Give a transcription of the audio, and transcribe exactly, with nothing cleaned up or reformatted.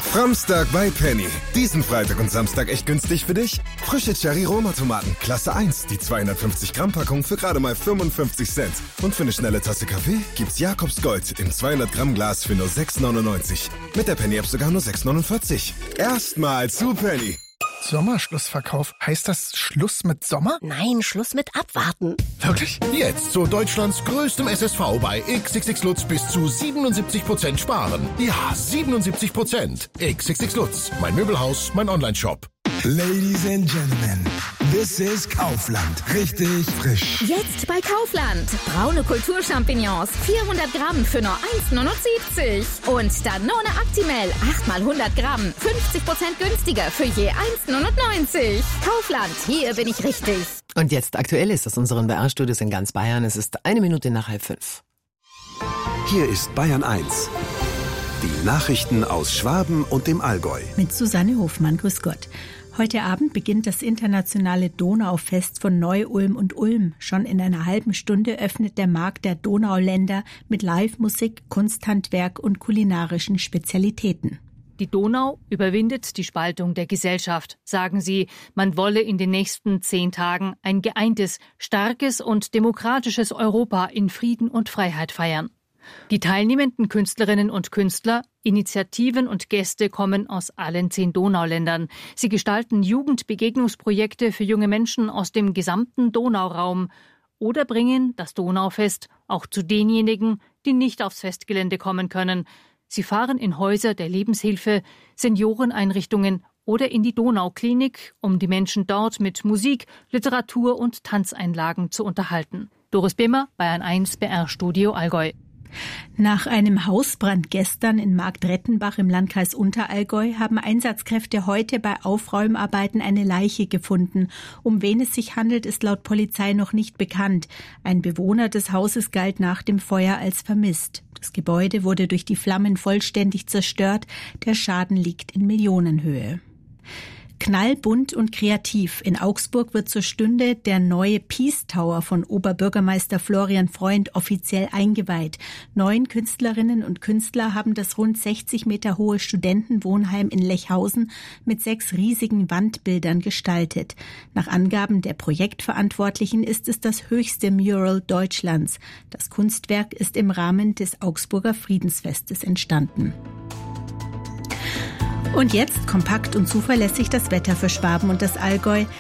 Framstag bei Penny. Diesen Freitag und Samstag echt günstig für dich? Frische Cherry-Roma-Tomaten, Klasse eins, die zweihundertfünfzig Gramm Packung für gerade mal fünfundfünfzig Cent. Und für eine schnelle Tasse Kaffee gibt's Jakobs Gold im zweihundert Gramm Glas für nur sechs neunundneunzig. Mit der Penny-App sogar nur sechs neunundvierzig. Erstmal zu Penny. Sommerschlussverkauf. Heißt das Schluss mit Sommer? Nein, Schluss mit Abwarten. Wirklich? Jetzt zu Deutschlands größtem S S V bei X X X Lutz bis zu siebenundsiebzig Prozent sparen. Ja, siebenundsiebzig Prozent. X X X Lutz, mein Möbelhaus, mein Onlineshop. Ladies and Gentlemen, this is Kaufland. Richtig frisch. Jetzt bei Kaufland. Braune Kulturchampignons, vierhundert Gramm für nur eins neunundsiebzig. Und Danone Actimel, acht mal hundert Gramm, fünfzig Prozent günstiger für je eins neunundneunzig. Kaufland, hier bin ich richtig. Und jetzt aktuell ist aus unseren B R-Studios in ganz Bayern. Es ist eine Minute nach halb fünf. Hier ist Bayern eins. Die Nachrichten aus Schwaben und dem Allgäu. Mit Susanne Hofmann, grüß Gott. Heute Abend beginnt das internationale Donaufest von Neu-Ulm und Ulm. Schon in einer halben Stunde öffnet der Markt der Donauländer mit Live-Musik, Kunsthandwerk und kulinarischen Spezialitäten. Die Donau überwindet die Spaltung der Gesellschaft, sagen sie. Man wolle in den nächsten zehn Tagen ein geeintes, starkes und demokratisches Europa in Frieden und Freiheit feiern. Die teilnehmenden Künstlerinnen und Künstler, Initiativen und Gäste kommen aus allen zehn Donauländern. Sie gestalten Jugendbegegnungsprojekte für junge Menschen aus dem gesamten Donauraum oder bringen das Donaufest auch zu denjenigen, die nicht aufs Festgelände kommen können. Sie fahren in Häuser der Lebenshilfe, Senioreneinrichtungen oder in die Donauklinik, um die Menschen dort mit Musik, Literatur und Tanzeinlagen zu unterhalten. Doris Bimmer, Bayern eins, B R-Studio Allgäu. Nach einem Hausbrand gestern in Marktrettenbach im Landkreis Unterallgäu haben Einsatzkräfte heute bei Aufräumarbeiten eine Leiche gefunden. Um wen es sich handelt, ist laut Polizei noch nicht bekannt. Ein Bewohner des Hauses galt nach dem Feuer als vermisst. Das Gebäude wurde durch die Flammen vollständig zerstört. Der Schaden liegt in Millionenhöhe. Knallbunt und kreativ. In Augsburg wird zur Stunde der neue Peace Tower von Oberbürgermeister Florian Freund offiziell eingeweiht. Neun Künstlerinnen und Künstler haben das rund sechzig Meter hohe Studentenwohnheim in Lechhausen mit sechs riesigen Wandbildern gestaltet. Nach Angaben der Projektverantwortlichen ist es das höchste Mural Deutschlands. Das Kunstwerk ist im Rahmen des Augsburger Friedensfestes entstanden. Und jetzt kompakt und zuverlässig das Wetter für Schwaben und das Allgäu.